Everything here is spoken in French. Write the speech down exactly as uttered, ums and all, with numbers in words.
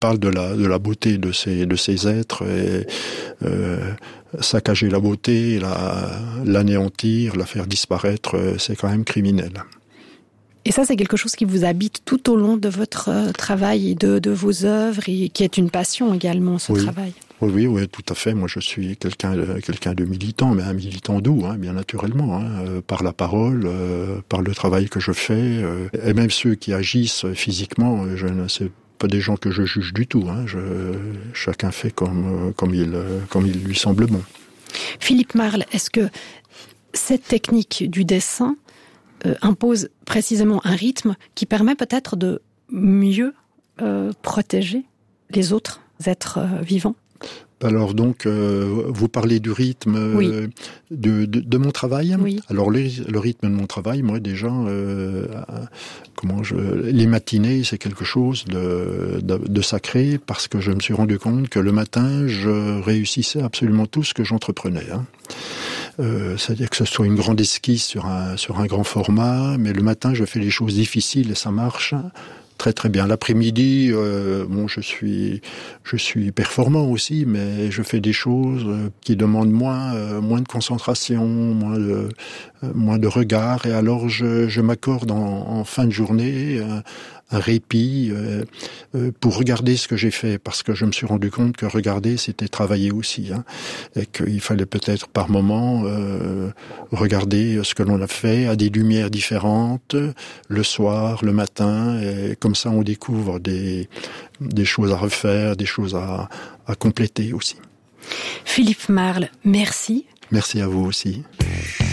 parle de la de la beauté de ces de ces êtres et euh, saccager la beauté, la l'anéantir, la faire disparaître, c'est quand même criminel. Et ça, c'est quelque chose qui vous habite tout au long de votre euh, travail et de, de vos œuvres, et qui est une passion également, ce oui. travail. Oui, oui, oui, tout à fait. Moi, je suis quelqu'un de, quelqu'un de militant, mais un militant doux, hein, bien naturellement, hein, euh, par la parole, euh, par le travail que je fais, euh, et même ceux qui agissent physiquement, je ne sais pas des gens que je juge du tout. Hein, je, chacun fait comme comme il comme il lui semble bon. Philippe Marle, est-ce que cette technique du dessin euh, impose précisément un rythme qui permet peut-être de mieux euh, protéger les autres êtres euh, vivants ? Alors donc, euh, vous parlez du rythme euh, oui. de, de, de mon travail. Oui. Alors le, le rythme de mon travail, moi déjà, euh, comment je, les matinées, c'est quelque chose de, de, de sacré parce que je me suis rendu compte que le matin, je réussissais absolument tout ce que j'entreprenais. Hein. Euh, c'est-à-dire que ce soit une grande esquisse sur un sur un grand format, mais le matin, je fais les choses difficiles et ça marche. Très très bien. L'après-midi, euh, bon, je suis, je suis performant aussi, mais je fais des choses qui demandent moins, euh, moins de concentration, moins de, euh, moins de regard. Et alors, je, je m'accorde en, en fin de journée un, un répit euh, euh, pour regarder ce que j'ai fait, parce que je me suis rendu compte que regarder, c'était travailler aussi, hein, et qu'il fallait peut-être par moment euh, regarder ce que l'on a fait à des lumières différentes, le soir, le matin, et comme ça on découvre des, des choses à refaire, des choses à, à compléter aussi. Philippe Marle, merci. Merci à vous aussi.